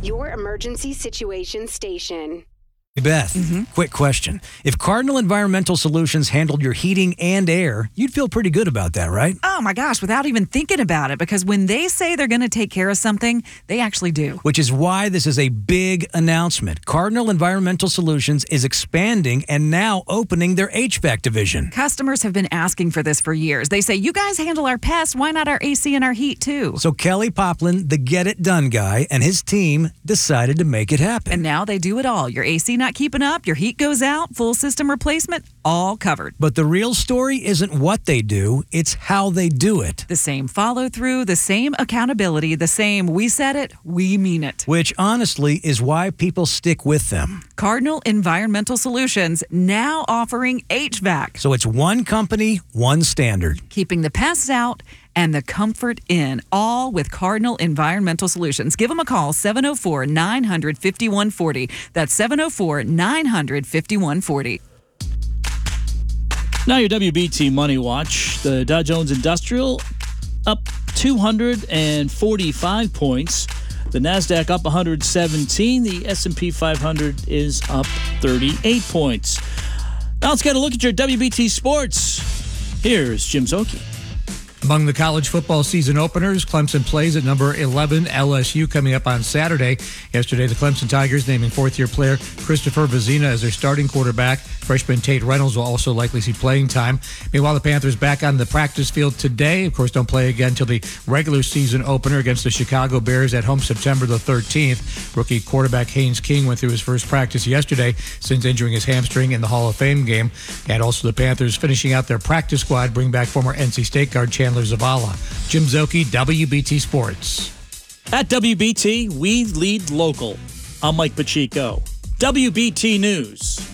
your emergency situation station. Beth, quick question. If Cardinal Environmental Solutions handled your heating and air, you'd feel pretty good about that, right? Oh my gosh, without even thinking about it, because when they say they're going to take care of something, they actually do. Which is why this is a big announcement. Cardinal Environmental Solutions is expanding and now opening their HVAC division. Customers have been asking for this for years. They say, you guys handle our pests, why not our AC and our heat too? So Kelly Poplin, the get-it-done guy, and his team decided to make it happen. And now they do it all. Your AC not keeping up, your heat goes out, full system replacement, all covered. But the real story isn't what they do, it's how they do it. The same follow-through, the same accountability, the same we said it, we mean it. Which honestly is why people stick with them. Cardinal Environmental Solutions now offering HVAC. So it's one company, one standard. Keeping the pests out and the comfort in, all with Cardinal Environmental Solutions. Give them a call, 704-900-5140. That's 704-900-5140. Now your WBT Money Watch. The Dow Jones Industrial up 245 points. The NASDAQ up 117. The S&P 500 is up 38 points. Now let's get a look at your WBT Sports. Here's Jim Szoke. Among the college football season openers, Clemson plays at number 11 LSU coming up on Saturday. Yesterday, the Clemson Tigers naming fourth-year player Christopher Vezina as their starting quarterback. Freshman Tate Reynolds will also likely see playing time. Meanwhile, the Panthers back on the practice field today. Of course, don't play again until the regular season opener against the Chicago Bears at home September the 13th. Rookie quarterback Haynes King went through his first practice yesterday since injuring his hamstring in the Hall of Fame game. And also the Panthers finishing out their practice squad, bring back former NC State guard Chandler Zavala. Jim Szoke, WBT Sports. At WBT, we lead local. I'm Mike Pacheco. WBT News.